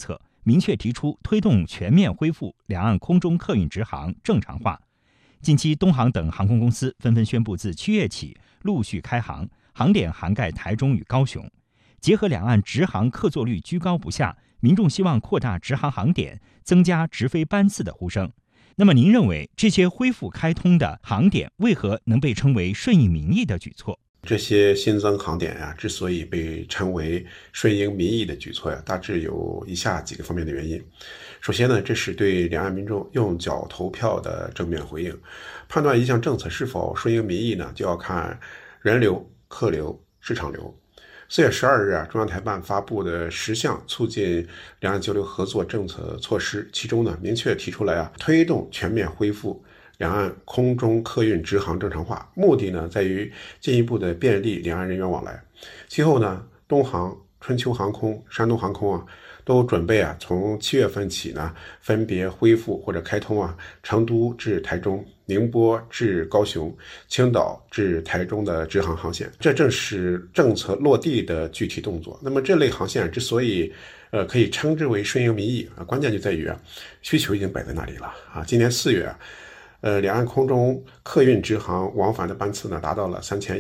策，明确提出推动全面恢复两岸空中客运直航正常化。近期，东航等航空公司纷纷宣布自7月起陆续开航，航点涵盖台中与高雄。结合两岸直航客座率居高不下，民众希望扩大直航航点、增加直飞班次的呼声。那么您认为这些恢复开通的航点为何能被称为顺应民意的举措？ 这些新增航点之所以被称为顺应民意的举措大致有以下几个方面的原因。首先呢，这是对两岸民众用脚投票的正面回应。判断一项政策是否顺应民意呢，就要看人流、客流、市场流。4月12日中央台办发布的10项促进两岸交流合作政策措施，其中呢明确提出来推动全面恢复两岸空中客运直航正常化，目的呢在于进一步的便利两岸人员往来。其后呢，东航、春秋航空、山东航空都准备从7月份起呢，分别恢复或者开通成都至台中、宁波至高雄、青岛至台中的直航航线。这正是政策落地的具体动作。那么这类航线之所以可以称之为顺应民意关键就在于需求已经摆在那里了今年4月两岸空中客运直航往返的班次呢达到了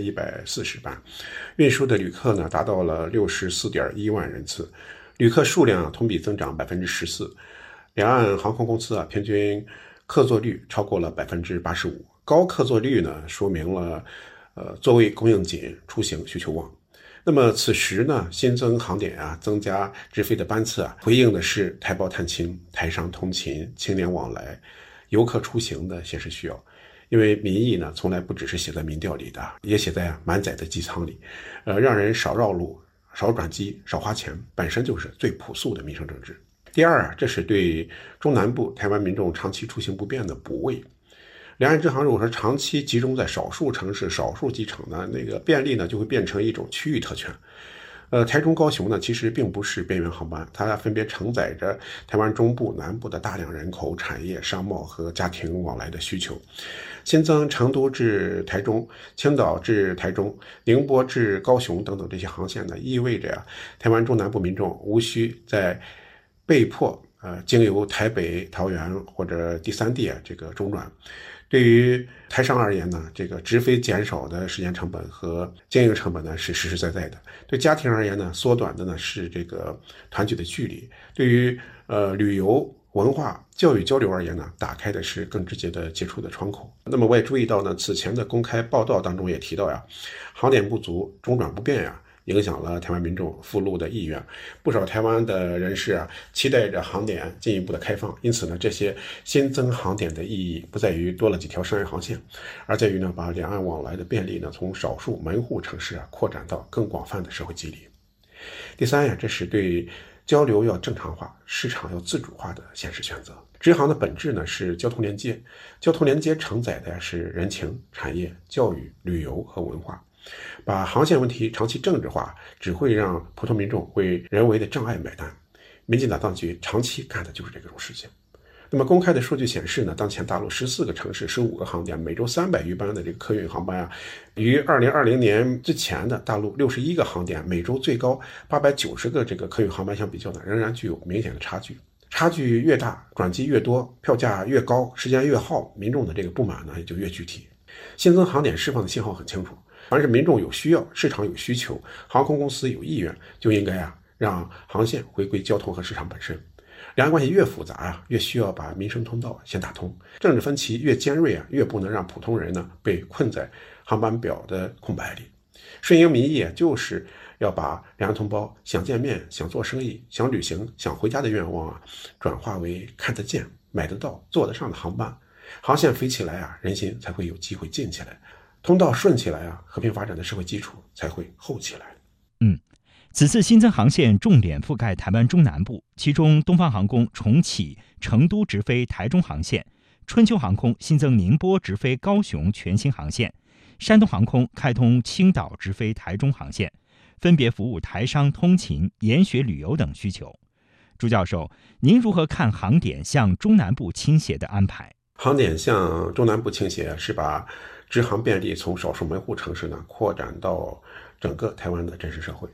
3140班，运输的旅客呢达到了64.1万人次，旅客数量同比增长14%，两岸航空公司平均客座率超过了85%。高客座率呢说明了座位供应紧，出行需求旺。那么此时呢，新增航点增加直飞的班次回应的是台胞探亲、台商通勤、青年往来、游客出行的现实需要。因为民意呢从来不只是写在民调里的，也写在满载的机舱里。让人少绕路、少转机、少花钱，本身就是最朴素的民生政治。第二这是对中南部台湾民众长期出行不便的补位。两岸直航如果说长期集中在少数城市、少数机场呢，那个便利呢就会变成一种区域特权。台中、高雄呢其实并不是边缘航班，它分别承载着台湾中部、南部的大量人口、产业、商贸和家庭往来的需求。新增成都至台中、青岛至台中、宁波至高雄等等这些航线呢，意味着台湾中南部民众无需在被迫经由台北、桃园或者第三地这个中转。对于台商而言呢，这个直飞减少的时间成本和经营成本呢是实实在在的。对家庭而言呢，缩短的呢是这个团聚的距离。对于旅游、文化、教育交流而言呢，打开的是更直接的接触的窗口。那么我也注意到呢，此前的公开报道当中也提到航点不足、中转不便影响了台湾民众赴陆的意愿。不少台湾的人士期待着航点进一步的开放。因此呢，这些新增航点的意义不在于多了几条商业航线，而在于呢，把两岸往来的便利呢从少数门户城市扩展到更广泛的社会基地。第三这是对交流要正常化、市场要自主化的现实选择。直航的本质呢是交通连接，交通连接承载的是人情、产业、教育、旅游和文化。把航线问题长期政治化，只会让普通民众为人为的障碍买单。民进党当局长期干的就是这种事情。那么公开的数据显示呢，当前大陆14个城市、15个航点，每周300余班的这个客运航班与2020年之前的大陆61个航点，每周最高890个这个客运航班相比较呢，仍然具有明显的差距。差距越大，转机越多，票价越高，时间越耗，民众的这个不满呢也就越具体。新增航点释放的信号很清楚，凡是民众有需要、市场有需求、航空公司有意愿，就应该让航线回归交通和市场本身。两岸关系越复杂越需要把民生通道先打通。政治分歧越尖锐越不能让普通人呢被困在航班表的空白里。顺应民意就是要把两岸同胞想见面、想做生意、想旅行、想回家的愿望转化为看得见、买得到、做得上的航班。航线飞起来人心才会有机会近起来，通道顺起来和平发展的社会基础才会厚起来。 此次新增航线重点覆盖台湾中南部，其中东方航空重启成都直飞台中航线，春秋航空新增宁波直飞高雄全新航线，山东航空开通青岛直飞台中航线，分别服务台商通勤、研学旅游等需求。朱教授，您如何看航点向中南部倾斜的安排？ 航点向中南部倾斜是把直航便利从少数门户城市呢扩展到整个台湾的真实社会。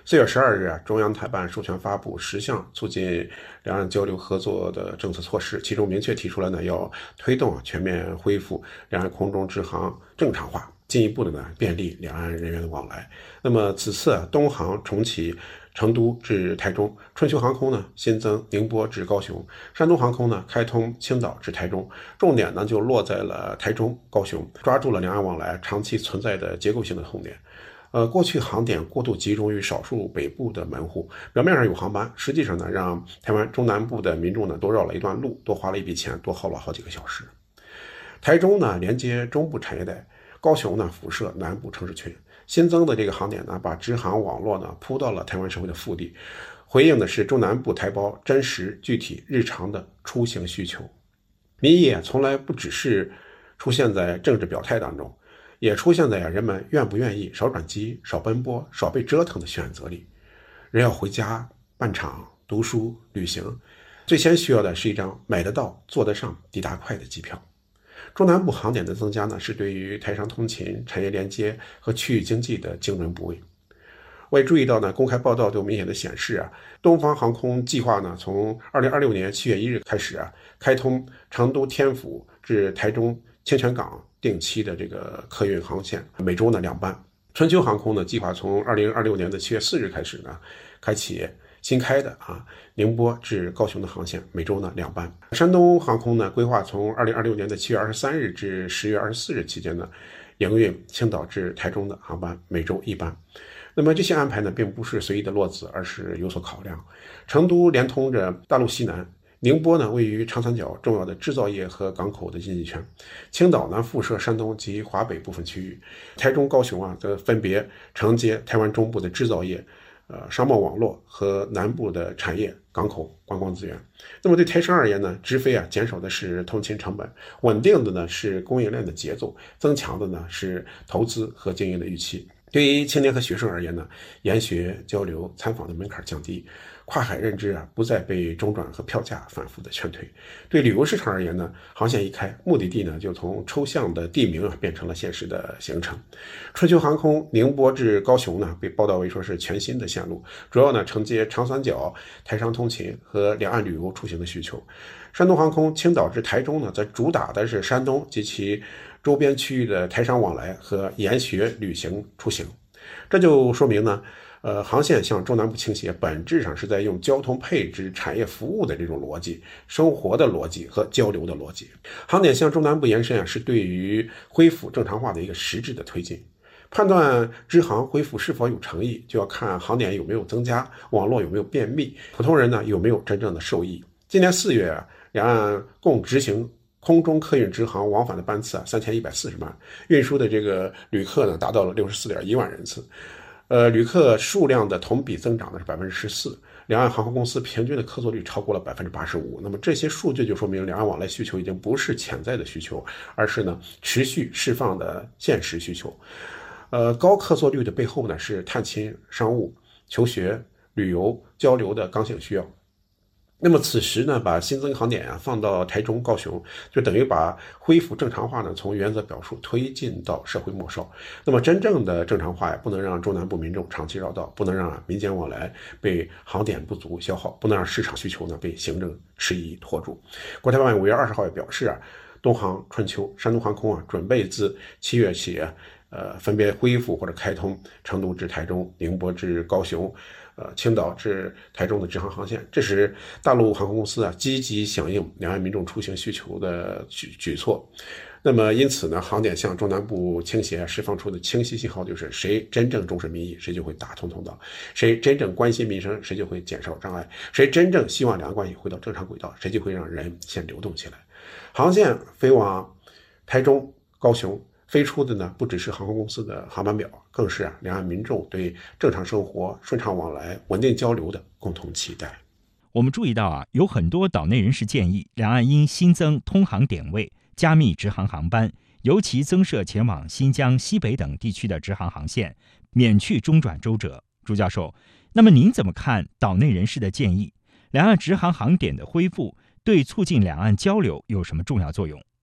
4月12日中央台办授权发布10项促进两岸交流合作的政策措施，其中明确提出了要推动全面恢复两岸空中直航正常化，进一步的便利两岸人员的往来。那么此次东航重启成都至台中，春秋航空新增宁波至高雄，山东航空开通青岛至台中，重点就落在了台中、高雄，抓住了两岸往来长期存在的结构性的痛点。过去航点过度集中于少数北部的门户，表面上有航班，实际上让台湾中南部的民众多绕了一段路，多花了一笔钱，多耗了好几个小时。台中连接中部产业带，高雄辐射南部城市群，新增的这个航点把直航网络铺到了台湾社会的腹地，回应的是中南部台胞真实具体日常的出行需求。民意从来不只是出现在政治表态当中，也出现在人们愿不愿意少转机、少奔波、少被折腾的选择里。人要回家、办厂、读书、旅行，最先需要的是一张买得到、坐得上、抵达快的机票。中南部航点的增加是对于台商通勤、产业连接和区域经济的精准补位。我也注意到公开报道都明显的显示东方航空计划从2026年7月1日开始开通成都天府至台中清泉港定期的这个客运航线，每周2班。春秋航空计划从2026年的7月4日开始开启新开的宁波至高雄的航线，每周2班。山东航空规划从2026年的7月23日至10月24日期间营运青岛至台中的航班，每周1班。那么这些安排并不是随意的落子，而是有所考量。成都连通着大陆西南，宁波位于长三角重要的制造业和港口的经济圈，青岛附涉山东及华北部分区域，台中、高雄则分别承接台湾中部的制造业、商贸网络和南部的产业、港口、观光资源。那么对台商而言直飞减少的是通勤成本，稳定的是供应链的节奏，增强的是投资和经营的预期。对于青年和学生而言研学、交流、参访的门槛降低，跨海认知不再被中转和票价反复的劝退。对旅游市场而言航线一开，目的地就从抽象的地名变成了现实的行程。春秋航空宁波至高雄被报道为说是全新的线路，主要承接长三角台商通勤和两岸旅游出行的需求。山东航空青岛至台中则主打的是山东及其周边区域的台商往来和研学旅行出行。这就说明航线向中南部倾斜，本质上是在用交通配置产业服务的这种逻辑、生活的逻辑和交流的逻辑。航点向中南部延伸是对于恢复正常化的一个实质的推进。判断直航恢复是否有诚意，就要看航点有没有增加，网络有没有便秘，普通人有没有真正的受益。今年4月两岸共执行空中客运直航往返的班次3140万，运输的这个旅客达到了64.1万人次。旅客数量的同比增长是14%，两岸航空公司平均的客座率超过了85%。那么这些数据就说明两岸往来需求已经不是潜在的需求，而是持续释放的现实需求。高客座率的背后是探亲、商务、求学、旅游、交流的刚性需要。那么此时把新增航点放到台中、高雄，就等于把恢复正常化从原则表述推进到社会末梢。那么真正的正常化不能让中南部民众长期绕道，不能让民间往来被航点不足消耗，不能让市场需求被行政迟疑拖住。国台办5月20号也表示东航、春秋、山东航空准备自7月起分别恢复或者开通成都至台中、宁波至高雄、青岛至台中的直航航线，这是大陆航空公司积极响应两岸民众出行需求的举措。那么因此航点向中南部倾斜释放出的清晰信号就是谁真正重视民意，谁就会打通通道；谁真正关心民生，谁就会减少障碍；谁真正希望两岸关系回到正常轨道，谁就会让人先流动起来。航线飞往台中、高雄，飞出的不只是航空公司的航班表，更是两岸民众对正常生活、顺畅往来、稳定交流的共同期待。 我们注意到有很多岛内人士建议，两岸应新增通航点位，加密直航航班，尤其增设前往新疆、西北等地区的直航航线，免去中转周折。朱教授，那么您怎么看岛内人士的建议？两岸直航航点的恢复对促进两岸交流有什么重要作用？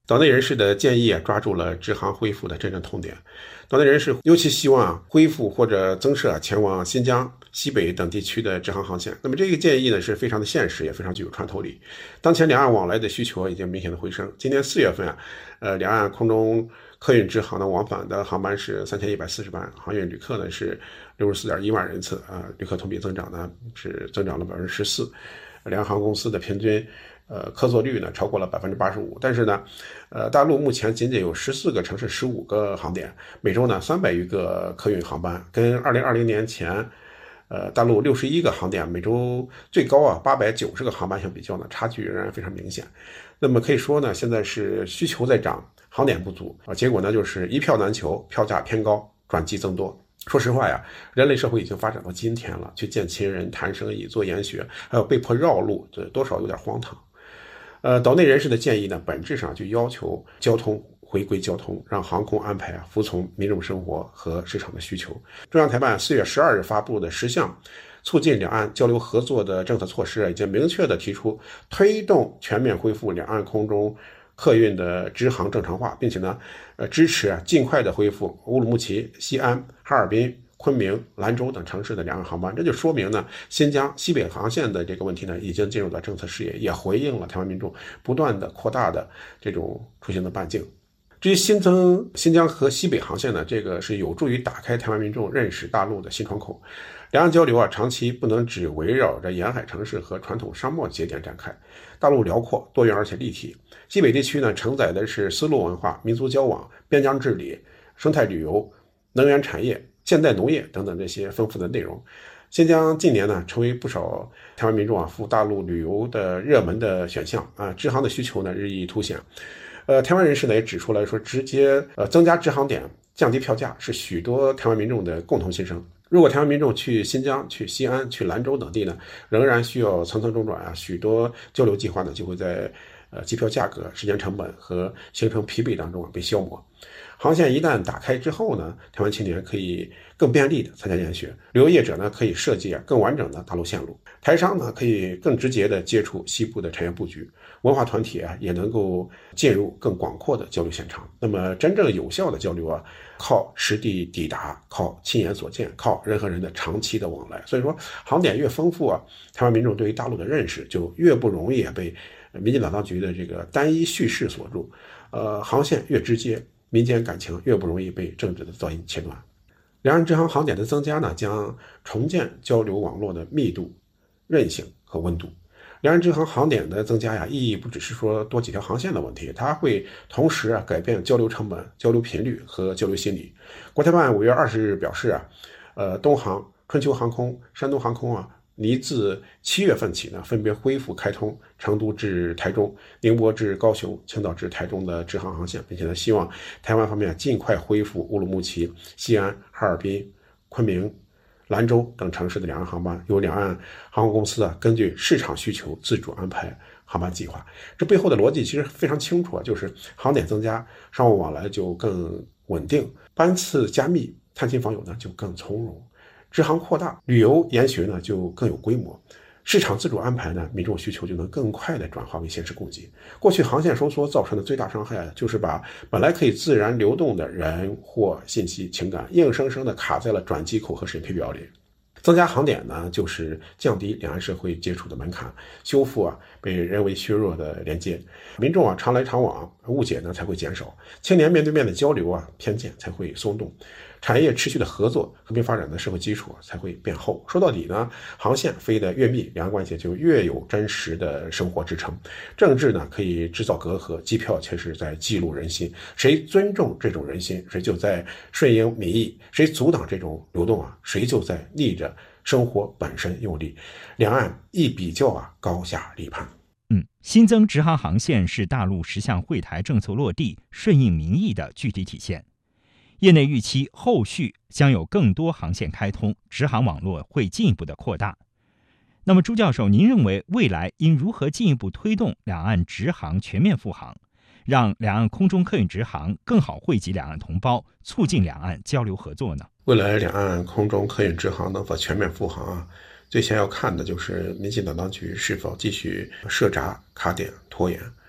岛内人士的建议抓住了直航恢复的真正痛点。岛内人士尤其希望恢复或者增设前往新疆、西北等地区的直航航线。那么这个建议呢是非常的现实，也非常具有穿透力。当前两岸往来的需求已经明显的回升。今年4月份两岸空中客运直航的往返的航班是3140班，航运旅客呢是64.1万人次旅客同比增长呢是增长了14%。两岸航空公司的平均客座率呢超过了85%，但是呢，大陆目前仅仅有14个城市15个航点，每周呢300余个客运航班，跟2020年前大陆61个航点，每周最高890个航班相比较呢，差距仍然非常明显。那么可以说呢，现在是需求在涨，航点不足结果呢就是一票难求，票价偏高，转机增多。说实话人类社会已经发展到今天了，去见亲人、谈生意、做研学，还有被迫绕路，这多少有点荒唐。岛内人士的建议呢，本质上就要求交通回归交通，让航空安排服从民众生活和市场的需求。中央台办4月12日发布的10项促进两岸交流合作的政策措施已经明确地提出推动全面恢复两岸空中客运的直航正常化，并且呢，支持尽快的恢复乌鲁木齐、西安、哈尔滨、昆明、兰州等城市的两岸航班。这就说明呢，新疆、西北航线的这个问题呢，已经进入了政策视野，也回应了台湾民众不断的扩大的这种出行的半径。至于新增新疆和西北航线呢，这个是有助于打开台湾民众认识大陆的新窗口。两岸交流长期不能只围绕着沿海城市和传统商贸节点展开，大陆辽阔、多元而且立体。西北地区呢，承载的是丝路文化、民族交往、边疆治理、生态旅游、能源产业、现代农业等等这些丰富的内容。新疆近年呢，成为不少台湾民众赴大陆旅游的热门的选项直航的需求呢日益凸显。台湾人士呢也指出来说，直接增加直航点、降低票价是许多台湾民众的共同心声。如果台湾民众去新疆、去西安、去兰州等地呢，仍然需要层层中转许多交流计划呢就会在机票价格、时间成本和行程疲惫当中被消磨。航线一旦打开之后呢，台湾青年可以更便利的参加研学，旅游业者呢可以设计更完整的大陆线路，台商呢可以更直接的接触西部的产业布局，文化团体也能够进入更广阔的交流现场。那么真正有效的交流靠实地抵达，靠亲眼所见，靠人和人的长期的往来。所以说航点越丰富台湾民众对于大陆的认识就越不容易被民进党当局的这个单一叙事所住，航线越直接，民间感情越不容易被政治的噪音切断。两岸直航航点的增加呢，将重建交流网络的密度、韧性和温度。两岸直航航点的增加意义不只是说多几条航线的问题，它会同时改变交流成本、交流频率和交流心理。国台办5月20日表示东航、春秋航空、山东航空拟自7月份起呢，分别恢复开通成都至台中、宁波至高雄、青岛至台中的直航航线，并且呢，希望台湾方面尽快恢复乌鲁木齐、西安、哈尔滨、昆明、兰州等城市的两岸航班，由两岸航空公司根据市场需求自主安排航班计划。这背后的逻辑其实非常清楚就是航点增加，商务往来就更稳定，班次加密，探亲访友呢就更从容。直航扩大，旅游研学呢就更有规模，市场自主安排呢，民众需求就能更快的转化为现实供给。过去航线收缩造成的最大伤害就是把本来可以自然流动的人、货、信息、情感，硬生生的卡在了转机口和审批表里。增加航点呢，就是降低两岸社会接触的门槛，修复被人为削弱的连接。民众常来常往，误解呢才会减少，青年面对面的交流偏见才会松动，产业持续的合作、和平发展的社会基础才会变厚。说到底呢，航线飞得越密，两岸关系就越有真实的生活支撑。政治呢可以制造隔阂，机票却是在记录人心。谁尊重这种人心，谁就在顺应民意；谁阻挡这种流动谁就在逆着生活本身用力。两岸一比较高下立判。 新增直航航线是大陆10项惠台政策落地、顺应民意的具体体现。业内预期后续将有更多航线开通，直航网络会进一步的扩大。那么朱教授，您认为未来应如何进一步推动两岸直航全面复航，让两岸空中客运直航更好惠及两岸同胞，促进两岸交流合作呢？ 未来两岸空中客运直航能否全面复航最先要看的就是民进党当局是否继续设闸、卡点、拖延。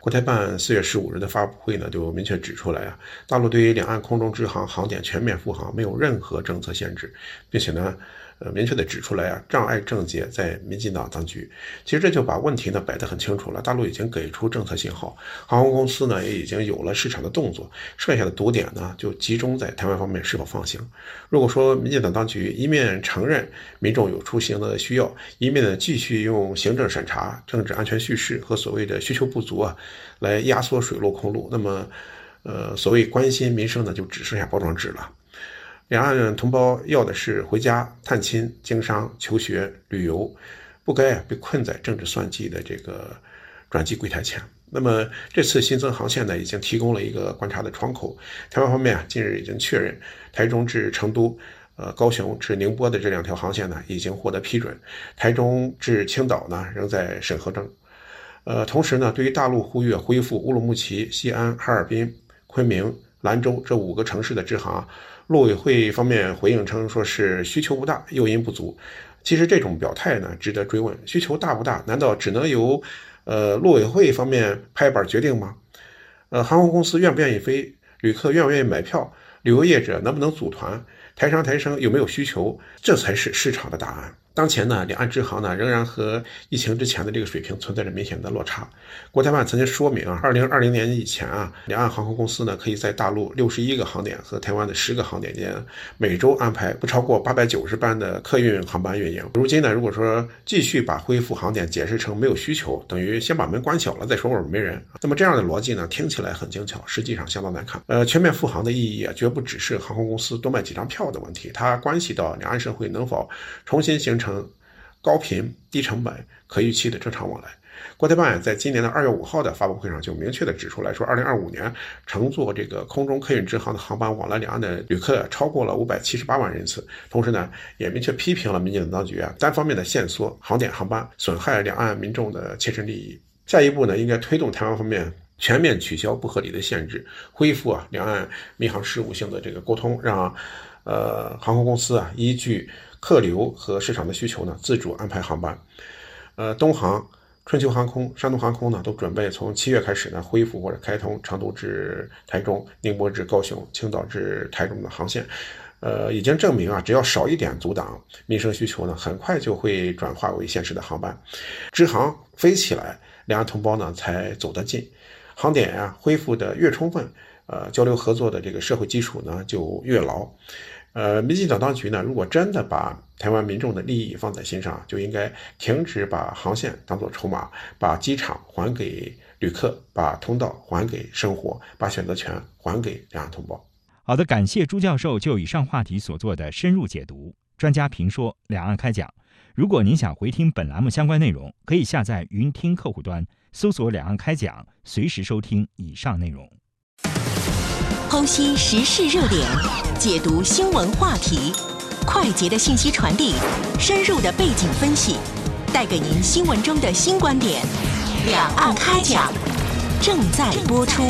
国台办4月15日的发布会呢，就明确指出来啊，大陆对于两岸空中直航航点全面复航没有任何政策限制，并且呢，明确的指出来啊，障碍症结在民进党当局。其实这就把问题呢摆得很清楚了，大陆已经给出政策信号，航空公司呢也已经有了市场的动作，剩下的堵点呢就集中在台湾方面是否放行。如果说民进党当局一面承认民众有出行的需要，一面呢继续用行政审查、政治安全叙事和所谓的需求不足啊来压缩水陆空路，那么所谓关心民生呢就只剩下包装纸了。两岸同胞要的是回家探亲、经商、求学、旅游，不该被困在政治算计的这个转机柜台前。那么这次新增航线呢，已经提供了一个观察的窗口。台湾方面近日已经确认，台中至成都、高雄至宁波的这2条航线呢，已经获得批准。台中至青岛呢，仍在审核中。同时呢，对于大陆呼吁恢复乌鲁木齐、西安、哈尔滨、昆明、兰州这5个城市的直航，陆委会方面回应称，说是需求不大，诱因不足。其实这种表态呢，值得追问：需求大不大？难道只能由陆委会方面拍板决定吗？航空公司愿不愿意飞？旅客愿不愿意买票？旅游业者能不能组团？台商台生有没有需求？这才是市场的答案。当前呢，两岸直航呢仍然和疫情之前的这个水平存在着明显的落差。国台办曾经说明啊，2020年以前啊，两岸航空公司呢可以在大陆61个航点和台湾的10个航点间每周安排不超过890班的客运航班运营。如今呢，如果说继续把恢复航点解释成没有需求，等于先把门关小了再说外面没人。那么这样的逻辑呢，听起来很精巧，实际上相当难看。全面复航的意义啊，绝不只是航空公司多卖几张票的问题，它关系到两岸社会能否重新形成高频、低成本、可预期的正常往来。国台办在今年的2月5号的发布会上就明确的指出来说，2025年乘坐这个空中客运直航的航班往来两岸的旅客超过了578万人次。同时呢，也明确批评了民进党当局单方面的限缩航点航班，损害两岸民众的切身利益。下一步呢，应该推动台湾方面全面取消不合理的限制，恢复两岸民航事务性的这个沟通，让航空公司依据客流和市场的需求呢，自主安排航班。东航、春秋航空、山东航空呢，都准备从7月开始呢，恢复或者开通成都至台中、宁波至高雄、青岛至台中的航线。已经证明只要少一点阻挡民生需求呢，很快就会转化为现实的航班。直航飞起来，两岸同胞呢才走得近，航点恢复的越充分，交流合作的这个社会基础呢就越牢。民进党当局呢，如果真的把台湾民众的利益放在心上，就应该停止把航线当作筹码，把机场还给旅客，把通道还给生活，把选择权还给两岸同胞。 好的，感谢朱教授就以上话题所做的深入解读。专家评说，两岸开讲。如果您想回听本栏目相关内容，可以下载云听客户端，搜索两岸开讲，随时收听以上内容。 剖析时事热点，解读新闻话题，快捷的信息传递，深入的背景分析，带给您新闻中的新观点。两岸开讲正在播出。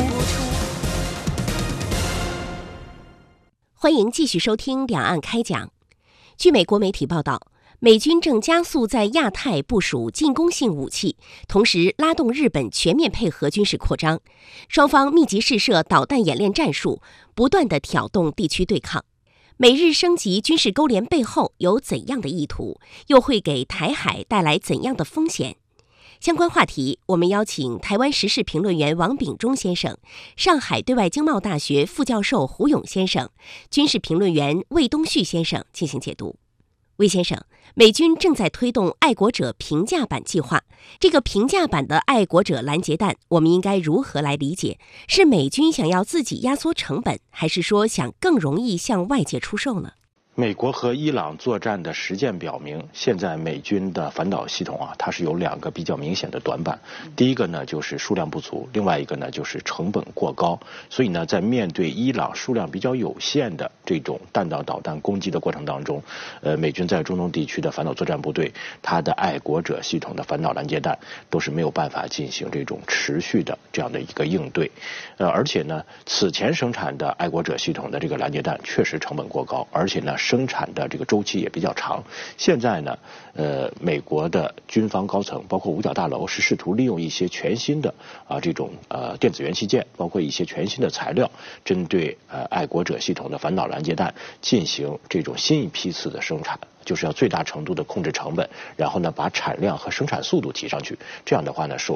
欢迎继续收听两岸开讲。据美国媒体报道，美军正加速在亚太部署进攻性武器，同时拉动日本全面配合军事扩张，双方密集试射导弹演练战术，不断地挑动地区对抗。美日升级军事勾连背后有怎样的意图？又会给台海带来怎样的风险？相关话题，我们邀请台湾时事评论员王炳忠先生、上海对外经贸大学副教授胡勇先生、军事评论员魏东旭先生进行解读。魏先生，美军正在推动爱国者平价版计划，这个平价版的爱国者拦截弹，我们应该如何来理解？是美军想要自己压缩成本，还是说想更容易向外界出售呢？ 美国和伊朗作战的实践表明，现在美军的反导系统它是有2个比较明显的短板。第一个呢就是数量不足，另外一个呢就是成本过高。所以呢，在面对伊朗数量比较有限的这种弹道导弹攻击的过程当中，美军在中东地区的反导作战部队，它的爱国者系统的反导拦截弹都是没有办法进行这种持续的这样的一个应对。而且呢，此前生产的爱国者系统的这个拦截弹确实成本过高，而且呢生产的这个周期也比较长。现在呢，美国的军方高层，包括五角大楼，是试图利用一些全新的这种电子元器件，包括一些全新的材料，针对爱国者系统的反导拦截弹进行这种新一批次的生产。就是要最大程度的控制成本，然后呢把产量和生产速度提上去。这样的话呢，首